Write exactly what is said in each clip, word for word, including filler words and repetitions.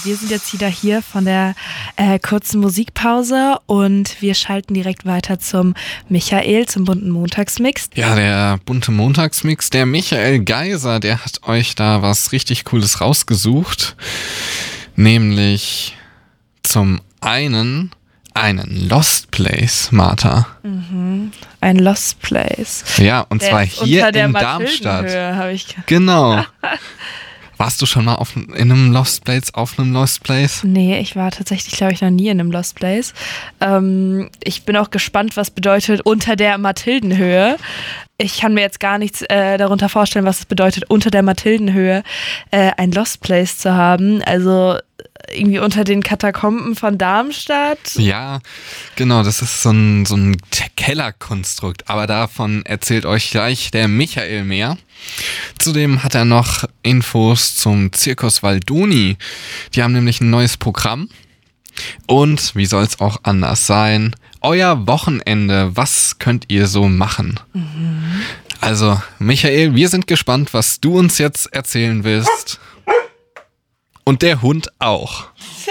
wir sind jetzt wieder hier von der äh, kurzen Musikpause und wir schalten direkt weiter zum Michael, zum bunten Montagsmix. Ja, der bunte Montagsmix, der Michael Geiser, der hat euch da was richtig Cooles rausgesucht, nämlich zum einen einen Lost Place, Martha. Mhm. Ein Lost Place. Ja, und der zwar hier unter der in Darmstadt. Hab ich Genau. Warst du schon mal auf, in einem Lost Place, auf einem Lost Place? Nee, ich war tatsächlich, glaube ich, noch nie in einem Lost Place. Ähm, ich bin auch gespannt, was bedeutet unter der Mathildenhöhe. Ich kann mir jetzt gar nichts äh, darunter vorstellen, was es bedeutet, unter der Mathildenhöhe äh, ein Lost Place zu haben. Also irgendwie unter den Katakomben von Darmstadt. Ja, genau, das ist so ein, so ein Kellerkonstrukt, aber davon erzählt euch gleich der Michael mehr. Zudem hat er noch Infos zum Circus Valdoni. Die haben nämlich ein neues Programm. Und wie soll es auch anders sein? Euer Wochenende, was könnt ihr so machen? Mhm. Also, Michael, wir sind gespannt, was du uns jetzt erzählen willst. Und der Hund auch.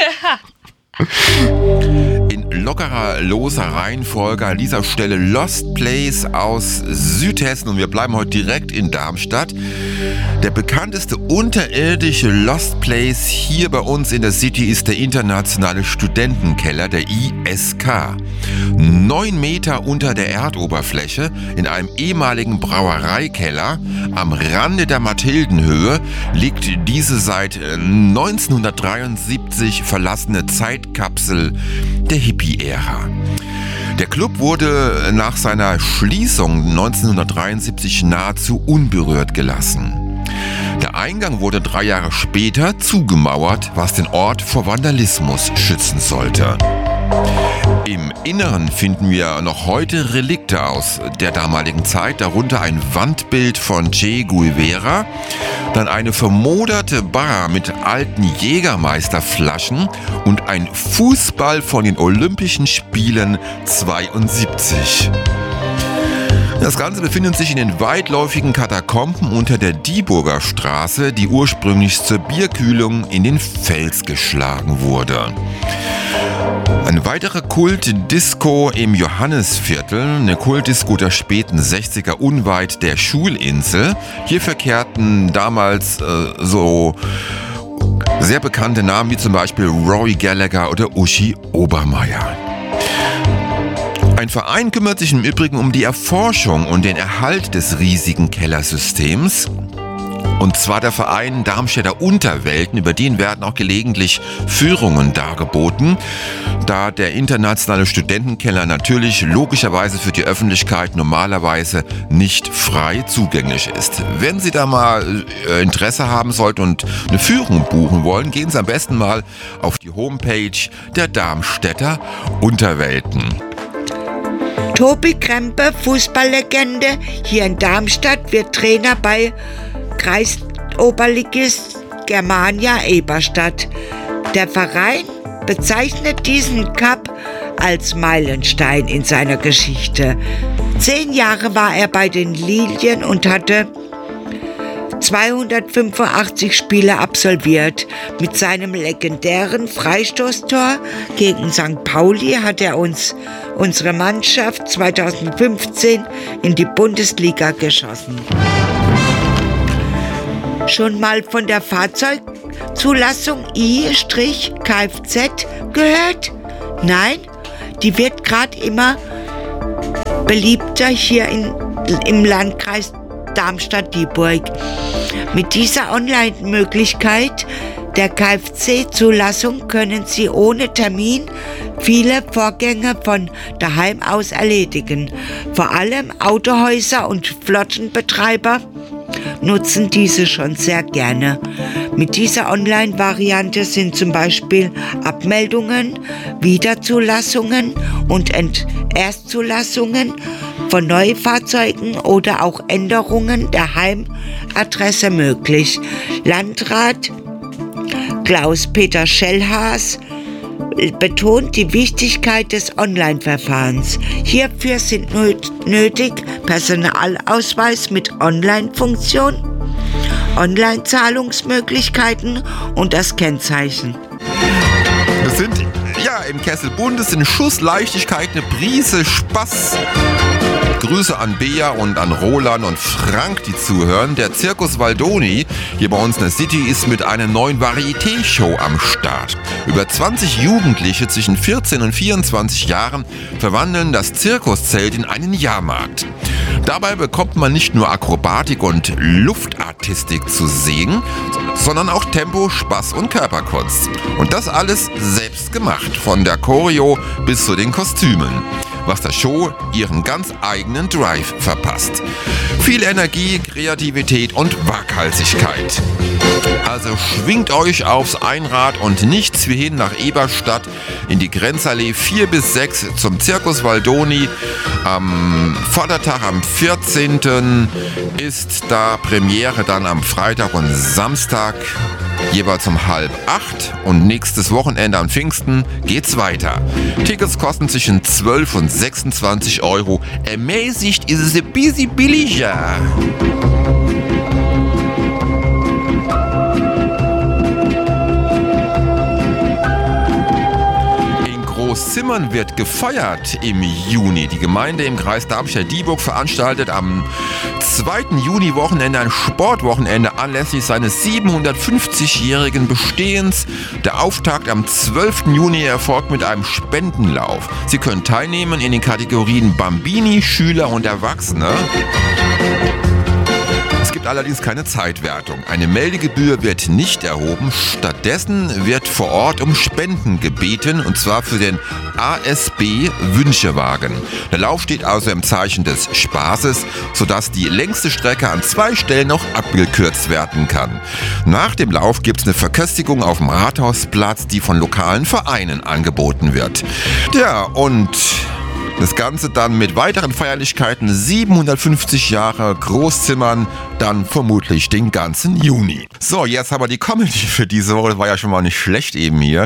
In lockerer, loser Reihenfolge an dieser Stelle Lost Place aus Südhessen und wir bleiben heute direkt in Darmstadt. Der bekannteste unterirdische Lost Place hier bei uns in der City ist der internationale Studentenkeller, der I S K. Neun Meter unter der Erdoberfläche in einem ehemaligen Brauereikeller am Rande der Mathildenhöhe liegt diese seit neunzehnhundertdreiundsiebzig verlassene Zeitkapsel der Hippie-Ära. Der Club wurde nach seiner Schließung neunzehnhundertdreiundsiebzig nahezu unberührt gelassen. Der Eingang wurde drei Jahre später zugemauert, was den Ort vor Vandalismus schützen sollte. Im Inneren finden wir noch heute Relikte aus der damaligen Zeit, darunter ein Wandbild von Che Guevara, dann eine vermoderte Bar mit alten Jägermeisterflaschen und ein Fußball von den Olympischen Spielen zweiundsiebzig. Das Ganze befindet sich in den weitläufigen Katakomben unter der Dieburger Straße, die ursprünglich zur Bierkühlung in den Fels geschlagen wurde. Eine weitere Kultdisco im Johannisviertel, eine Kultdisco der späten sechziger unweit der Schulinsel. Hier verkehrten damals äh, so sehr bekannte Namen wie zum Beispiel Rory Gallagher oder Uschi Obermeier. Ein Verein kümmert sich im Übrigen um die Erforschung und den Erhalt des riesigen Kellersystems. Und zwar der Verein Darmstädter Unterwelten, über den werden auch gelegentlich Führungen dargeboten, da der internationale Studentenkeller natürlich logischerweise für die Öffentlichkeit normalerweise nicht frei zugänglich ist. Wenn Sie da mal äh, Interesse haben sollten und eine Führung buchen wollen, gehen Sie am besten mal auf die Homepage der Darmstädter Unterwelten. Tobi Krempe, Fußballlegende, hier in Darmstadt, wird Trainer bei Kreisoberligist Germania Eberstadt. Der Verein bezeichnet diesen Cup als Meilenstein in seiner Geschichte. Zehn Jahre war er bei den Lilien und hatte zweihundertfünfundachtzig Spiele absolviert. Mit seinem legendären Freistoßtor gegen Sankt Pauli hat er uns unsere Mannschaft zweitausendfünfzehn in die Bundesliga geschossen. Schon mal von der Fahrzeugzulassung I K F Z gehört? Nein, die wird gerade immer beliebter hier in, im Landkreis Darmstadt-Dieburg. Mit dieser Online-Möglichkeit der K F C-Zulassung können Sie ohne Termin viele Vorgänge von daheim aus erledigen. Vor allem Autohäuser und Flottenbetreiber nutzen diese schon sehr gerne. Mit dieser Online-Variante sind zum Beispiel Abmeldungen, Wiederzulassungen und Ent- Erstzulassungen von Neufahrzeugen oder auch Änderungen der Heimadresse möglich. Landrat Klaus-Peter Schellhaas betont die Wichtigkeit des Online-Verfahrens. Hierfür sind nötig Personalausweis mit Online-Funktion, Online-Zahlungsmöglichkeiten und das Kennzeichen. Wir sind ja im Kessel Bundes, ein Schuss Leichtigkeit, eine Prise Spaß. Grüße an Bea und an Roland und Frank, die zuhören. Der Circus Waldoni hier bei uns in der City ist mit einer neuen Varieté-Show am Start. Über zwanzig Jugendliche zwischen vierzehn und vierundzwanzig Jahren verwandeln das Zirkuszelt in einen Jahrmarkt. Dabei bekommt man nicht nur Akrobatik und Luftartistik zu sehen, sondern auch Tempo, Spaß und Körperkunst. Und das alles selbst gemacht, von der Choreo bis zu den Kostümen, was der Show ihren ganz eigenen Drive verpasst. Viel Energie, Kreativität und Waghalsigkeit. Also schwingt euch aufs Einrad und nichts wie hin nach Eberstadt in die Grenzallee vier bis sechs zum Circus Waldoni. Am Vatertag, am vierzehnten ist da Premiere, dann am Freitag und Samstag jeweils um halb acht und nächstes Wochenende am Pfingsten geht's weiter. Tickets kosten zwischen zwölf und sechsundzwanzig Euro. Ermäßigt ist es ein bisschen billiger. Großzimmern wird gefeiert im Juni. Die Gemeinde im Kreis Darmstadt-Dieburg veranstaltet am zweiten Juni-Wochenende ein Sportwochenende anlässlich seines siebenhundertfünfzigjährigen Bestehens. Der Auftakt am zwölften Juni erfolgt mit einem Spendenlauf. Sie können teilnehmen in den Kategorien Bambini, Schüler und Erwachsene. Es gibt allerdings keine Zeitwertung. Eine Meldegebühr wird nicht erhoben. Stattdessen wird vor Ort um Spenden gebeten, und zwar für den A S B Wünschewagen. Der Lauf steht also im Zeichen des Spaßes, sodass die längste Strecke an zwei Stellen noch abgekürzt werden kann. Nach dem Lauf gibt es eine Verköstigung auf dem Rathausplatz, die von lokalen Vereinen angeboten wird. Ja, und das Ganze dann mit weiteren Feierlichkeiten, siebenhundertfünfzig Jahre Großzimmern, dann vermutlich den ganzen Juni. So, jetzt haben wir die Comedy für diese Woche, das war ja schon mal nicht schlecht eben hier.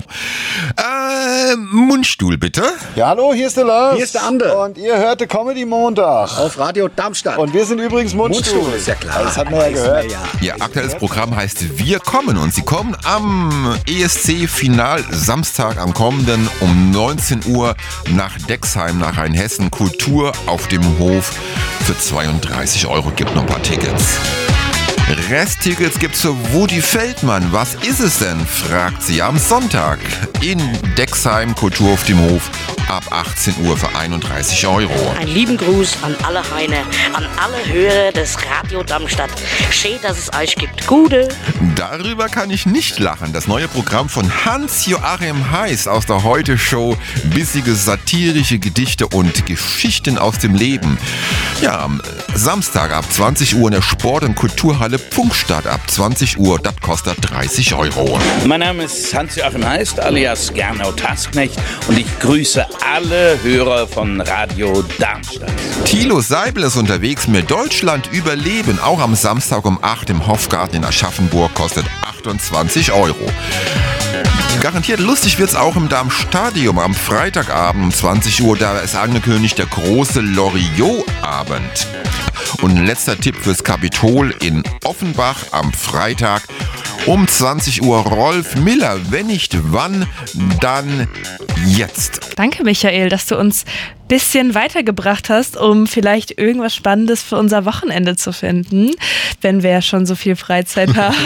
Äh, Mundstuhl bitte. Ja, hallo, hier ist der Lars. Hier ist der Ande. Und ihr hört die Comedy Montag. Auf Radio Darmstadt. Und wir sind übrigens Mundstuhl. Mundstuhl ist ja klar. Das hat man ja gehört. Ja. Ihr aktuelles Programm heißt Wir kommen und Sie kommen am E S C-Final Samstag am kommenden um neunzehn Uhr nach Dexheim, nach Rheinhessen. Kultur auf dem Hof für zweiunddreißig Euro. Gibt noch ein paar Tickets. Resttickets gibt's für Woody Feldmann. Was ist es denn? Fragt sie am Sonntag in Dexheim, Kultur auf dem Hof, ab achtzehn Uhr für einunddreißig Euro. Einen lieben Gruß an alle Heine, an alle Hörer des Radio Darmstadt. Schön, dass es euch gibt. Gute. Darüber kann ich nicht lachen. Das neue Programm von Hans-Joachim Heiß aus der Heute-Show. Bissige satirische Gedichte und Geschichten aus dem Leben. Ja, am Samstag ab zwanzig Uhr in der Sport- und Kulturhalle Pfungstadt ab zwanzig Uhr. Das kostet dreißig Euro. Mein Name ist Hans-Joachim Heiß, alias Gernot Tasknecht, und ich grüße alle Hörer von Radio Darmstadt. Thilo Seibel ist unterwegs mit Deutschland überleben. Auch am Samstag um acht im Hofgarten in Aschaffenburg, kostet achtundzwanzig Euro. Garantiert lustig wird's auch im Darmstadion am Freitagabend um zwanzig Uhr. Da ist angekündigt der große Loriot-Abend. Und ein letzter Tipp fürs Kapitol in Offenbach am Freitag um zwanzig Uhr. Rolf Miller, wenn nicht wann, dann jetzt. Danke, Michael, dass du uns ein bisschen weitergebracht hast, um vielleicht irgendwas Spannendes für unser Wochenende zu finden, wenn wir ja schon so viel Freizeit haben.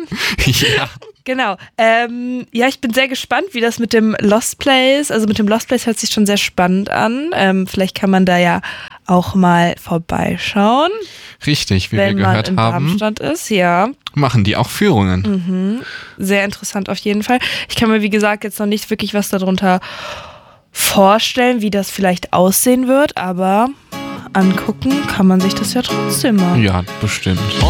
Ja. Genau. Ähm, ja, ich bin sehr gespannt, wie das mit dem Lost Place, also mit dem Lost Place hört sich schon sehr spannend an. Ähm, vielleicht kann man da ja auch mal vorbeischauen. Richtig, wie wir wenn gehört man in haben, Darmstadt ist, ja. machen die auch Führungen. Mhm. Sehr interessant auf jeden Fall. Ich kann mir, wie gesagt, jetzt noch nicht wirklich was darunter vorstellen, wie das vielleicht aussehen wird, aber angucken kann man sich das ja trotzdem mal. Ja, bestimmt.